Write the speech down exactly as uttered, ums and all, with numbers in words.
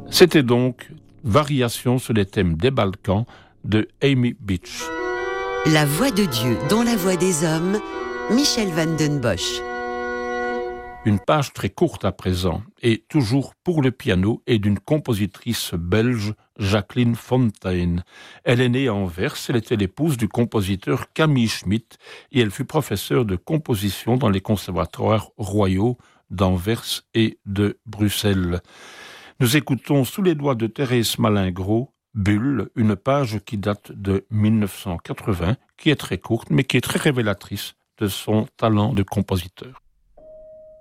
C'était donc Variations sur les thèmes des Balkans de Amy Beach. La voix de Dieu dans la voix des hommes, Michel van den Bosch. Une page très courte à présent, et toujours pour le piano, et d'une compositrice belge, Jacqueline Fontaine. Elle est née à Anvers, elle était l'épouse du compositeur Camille Schmitt, et elle fut professeure de composition dans les conservatoires royaux d'Anvers et de Bruxelles. Nous écoutons Sous les doigts de Thérèse Malingro, Bulle, une page qui date de dix-neuf cent quatre-vingts, qui est très courte, mais qui est très révélatrice de son talent de compositeur.